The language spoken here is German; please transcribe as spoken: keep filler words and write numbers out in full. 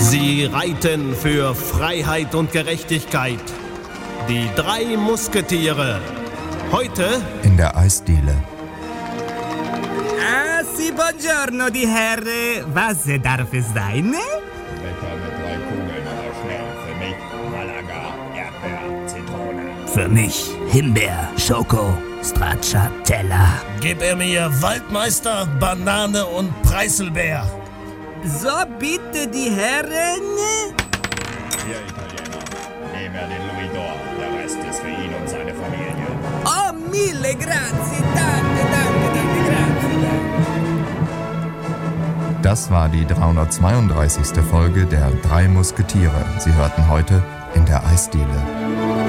Sie reiten für Freiheit und Gerechtigkeit. Die drei Musketiere. Heute in der Eisdiele. Ah, sì, buongiorno, die Herren. Was darf es sein? Becher mit drei Kugeln, aber schnell. Für mich Malaga, Erdbeer, Zitrone. Für mich Himbeer, Schoko, Stracciatella. Gib er mir Waldmeister, Banane und Preiselbeer. So, bitte, die Herren. Hier, Italiener. Nehmen wir den Louis d'Or. Der Rest ist für ihn und seine Familie. Oh, mille grazie, danke, danke, danke, grazie. Das war die dreihundertzweiunddreißigste Folge der Drei Musketiere. Sie hörten heute in der Eisdiele.